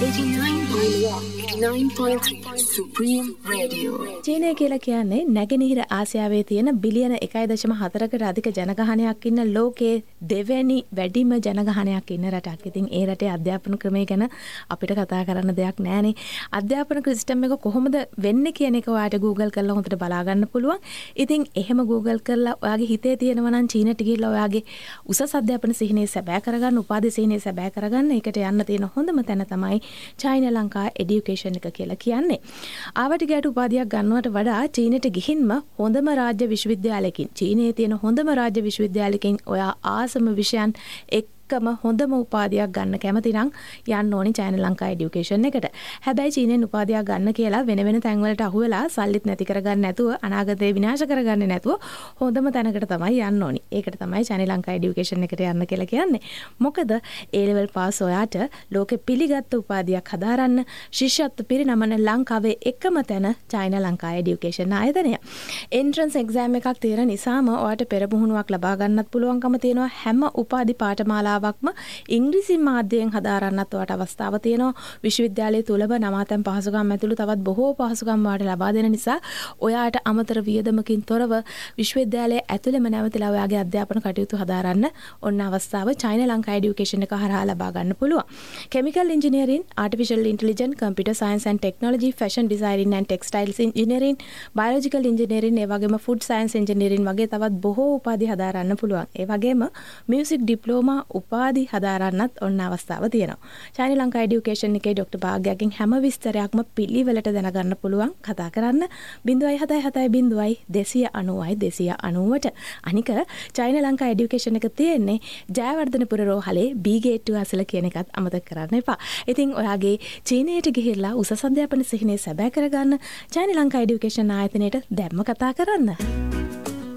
89.3 Supreme Radio. චීනය කියලා කියන්නේ නැගෙනහිර ආසියාවේ තියෙන බිලියන 1.4කට අධික ජනගහනයක් ඉන්න ලෝකයේ දෙවැනි වැඩිම ජනගහනයක් ඉන්න රටක්. ඉතින් ඒ රටේ අධ්‍යාපන ක්‍රමය ගැන අපිට කතා කරන්න දෙයක් නැහැනේ. අධ්‍යාපන සිස්ටම් එක කොහොමද වෙන්නේ කියන එක ඔයාලට Google කරලා හොඳට බලා ගන්න පුළුවන්. ඉතින් එහෙම Google කරලා ඔයාගේ හිතේ තියෙනවා නම් චීනට ගිහිල්ලා ඔයාගේ උසස් අධ්‍යාපන සිහිනය සැබෑ කරගන්න, උපාධි සිහිනය සැබෑ කරගන්න. ඒකට යන්න තියෙන හොඳම තැන තමයි චයිනා ලංකා එඩියුකේෂන් එක කියලා කියන්නේ. ආවට ගියට උපාධියක් ගන්නවට වඩා චීනට ගිහින්ම හොඳම රාජ්‍ය විශ්වවිද්‍යාලයකින්, චීනයේ තියෙන හොඳම රාජ්‍ය විශ්වවිද්‍යාලයකින් ඔයා ආසම විෂයන් හොඳම උපාධියක් ගන්න කැමති නම් යන්න ඕනි චයිනා ලංකා එඩියුකේෂන් එකට. හැබැයි චීනෙන් උපාධියක් ගන්න කියලා වෙන වෙන තැන්වලට අහු වෙලා සල්ලිත් නැති කරගන්න නැතුව, අනාගතේ විනාශ කරගන්න නැතුව හොඳම තැනකට තමයි යන්න ඕනි. ඒකට තමයි චයිනා ලංකා එඩියුකේෂන් එකට යන්න කියලා කියන්නේ. මොකද A level pass ඔයාට ලෝකෙ පිළිගත් උපාධියක් හදාරන්න ශිෂ්‍යත්ව පිරිනමන ලංකාවේ එකම තැන චයිනා ලංකා එඩියුකේෂන් ආයතනය. එන්ට්‍රන්ස් එක්සෑම් එකක් තියෙන නිසාම ඔයාට පෙරමුහුණුවක් ලබා ගන්නත් පුළුවන්කම තියෙනවා. හැම උපාධි පාඨමාලාවක් ඉංග්‍රීසි මාධ්‍යයෙන් හදාරන්නත් ඔයාට අවස්ථාව තියෙනවා. විශ්වවිද්‍යාලයේ තුලම නවාතැන් පහසුකම් ඇතුළු තවත් බොහෝ පහසුකම් ඔයාට ලබා දෙන නිසා ඔයාට අමතර වියදමකින් තොරව විශ්වවිද්‍යාලයේ ඇතුළෙම නැවතිලා ඔයාගේ අධ්‍යාපන කටයුතු හදාරන්න ඔන්න අවස්ථාව චයිනා ලංකා එඩියුකේෂන් එක හරහා ලබා ගන්න පුළුවන්. Chemical engineering, artificial intelligence, computer science and technology, fashion designing and textiles engineering, biological engineering, ඒ වගේම ෆුඩ් සයන්ස් ඉන්ජිනියරින් වගේ තවත් බොහෝ උපාධි හදාරන්න පුළුවන්. ඒ වගේම මියුසික් ඩිප්ලෝමා උපාධි හදාරන්නත් ඔන්න අවස්ථාව තියෙනවා. චයිනා ලංකා එඩියුකේෂන් එකේ ඩොක්ටර් භාග්‍යකින් හැම විස්තරයක්ම පිළිවෙලට දැනගන්න පුළුවන්. කතා කරන්න 077 අනික චයිනා ලංකා එඩියුකේෂන් එක තියෙන්නේ ජයවර්ධනපුර රෝහලේ B gate 2 අසල කියන එකත් අමතක කරන්න එපා. ඉතින් ඔයාගේ චීනයට ගිහිල්ලා උසස් අධ්‍යාපන සිහිනය සැබෑ කරගන්න චයිනා ලංකා එඩියුකේෂන් ආයතනයට දැම්ම කතා කරන්න.